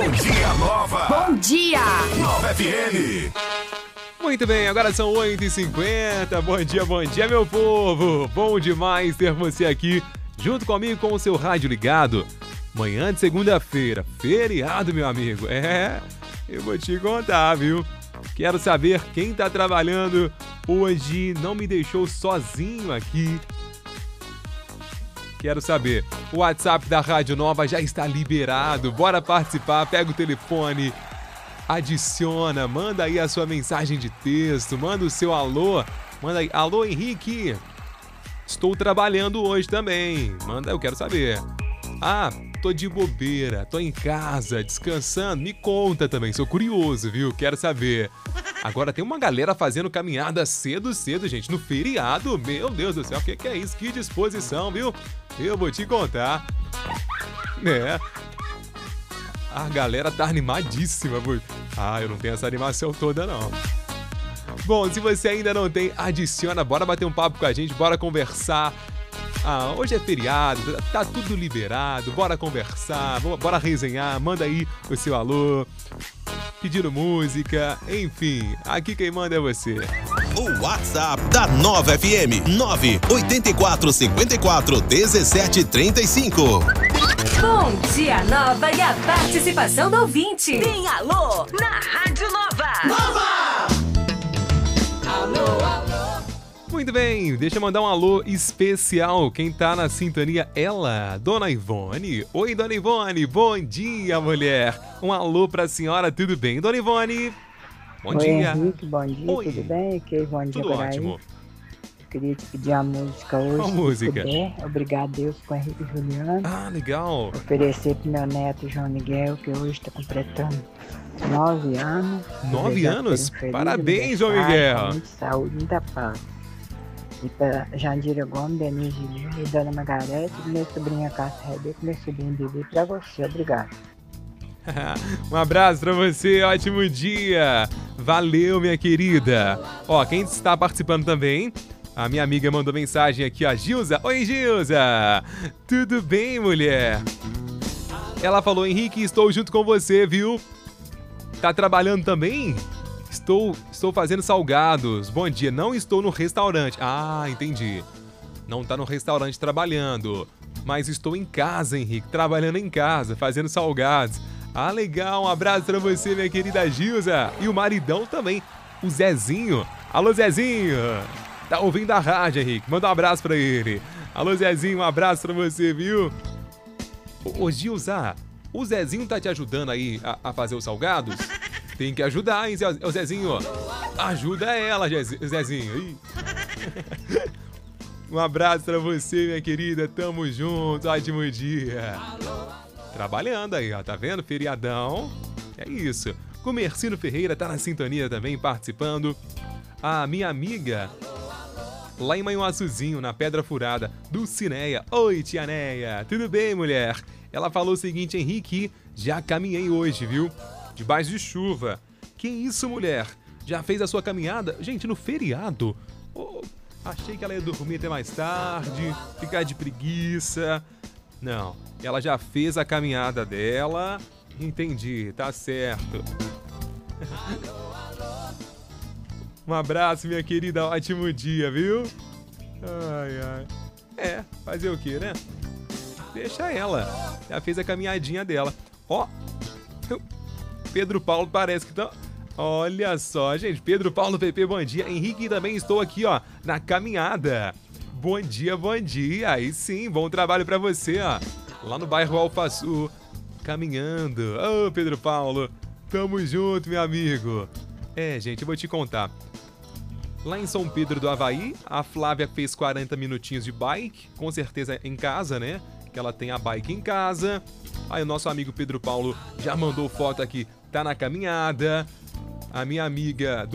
Bom dia, Nova. Bom dia. Nova FM. Muito bem, agora são 8h50. Bom dia, meu povo. Bom demais ter você aqui junto comigo com o seu rádio ligado. Manhã de segunda-feira, feriado, meu amigo. Eu vou te contar, viu? Quero saber quem tá trabalhando hoje, não me deixou sozinho aqui. Quero saber. O WhatsApp da Rádio Nova já está liberado. Bora participar, pega o telefone, adiciona, manda aí a sua mensagem de texto, manda o seu alô. Manda aí, alô Henrique, estou trabalhando hoje também. Manda, eu quero saber. Tô de bobeira, tô em casa, descansando. Me conta também, sou curioso, viu? Quero saber. Agora tem uma galera fazendo caminhada cedo, gente, no feriado. Meu Deus do céu, o que é isso? Que disposição, viu? Eu vou te contar. A galera tá animadíssima. Eu não tenho essa animação toda, não. Bom, se você ainda não tem, adiciona, bora bater um papo com a gente, bora conversar. Hoje é feriado, tá tudo liberado, bora conversar, bora resenhar, manda aí o seu alô, pedindo música, enfim, aqui quem manda é você. O WhatsApp da Nova FM, 984541735. Bom dia, Nova, e a participação do ouvinte. Tem alô na Rádio Nova. Alô. Muito bem, deixa eu mandar um alô especial. Quem tá na sintonia, ela, Dona Ivone. Oi, Dona Ivone, bom dia, mulher. Um alô pra senhora, tudo bem, Dona Ivone? Bom dia. Henrique, bom dia, Oi. tudo bem? Que Ivone Tudo ótimo. Eu queria te pedir a música hoje. Qual se música? puder. Obrigado, Deus, com Henrique e Juliano. Legal. Oferecer pro meu neto, João Miguel, que hoje está completando 9 anos. 9 Desejar anos? ter um feliz Parabéns, João aniversário, Miguel. com muita saúde, muita paz. E para Jandira Gomes, Denise Lima e Dona Margarete, minha sobrinha Cássia Rebeca, meu sobrinho Bibi, pra você. Obrigado. Um abraço pra você, ótimo dia. Valeu, minha querida. Quem está participando também? A minha amiga mandou mensagem aqui, a Gilza. Oi, Gilza. Tudo bem, mulher? Ela falou, Henrique, estou junto com você, viu? Tá trabalhando também? Estou fazendo salgados. Bom dia, não estou no restaurante. Entendi. Não tá no restaurante trabalhando. Mas estou em casa, Henrique, trabalhando em casa, fazendo salgados. Legal, um abraço pra você, minha querida Gilza. E o maridão também, o Zezinho. Alô, Zezinho. Tá ouvindo a rádio, Henrique, manda um abraço pra ele. Alô, Zezinho, um abraço pra você, viu? Ô, Gilza, o Zezinho tá te ajudando aí a fazer os salgados? Tem que ajudar, hein, Zezinho? Ajuda ela, Zezinho. Ih. Um abraço pra você, minha querida. Tamo junto, ótimo dia. Trabalhando aí, tá vendo? Feriadão. É isso. Comercino Ferreira tá na sintonia também, participando. A minha amiga, lá em Manhuaçuzinho, na Pedra Furada, Dulcineia. Oi, tia Neia. Tudo bem, mulher? Ela falou o seguinte, Henrique, já caminhei hoje, viu? Debaixo de chuva. Que isso, mulher? Já fez a sua caminhada? Gente, no feriado? Achei que ela ia dormir até mais tarde, ficar de preguiça. Não, ela já fez a caminhada dela. Entendi, tá certo. Um abraço, minha querida, ótimo dia, viu? Fazer o quê, né? Deixa ela. Já fez a caminhadinha dela. Pedro Paulo parece que tá... Olha só, gente. Pedro Paulo, PP, bom dia. Henrique, também estou aqui, na caminhada. Bom dia, bom dia. Aí sim, bom trabalho pra você, lá no bairro Alfaçu. Caminhando. Pedro Paulo, tamo junto, meu amigo. Gente, eu vou te contar. Lá em São Pedro do Avaí, a Flávia fez 40 minutinhos de bike, com certeza em casa, né? Que ela tem a bike em casa. Aí o nosso amigo Pedro Paulo já mandou foto aqui, tá na caminhada. A minha amiga